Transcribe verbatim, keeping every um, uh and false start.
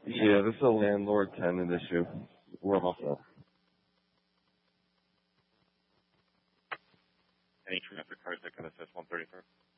Yeah, this is a landlord-tenant issue. We're all set. Any traffic cars that can assist one thirty-first?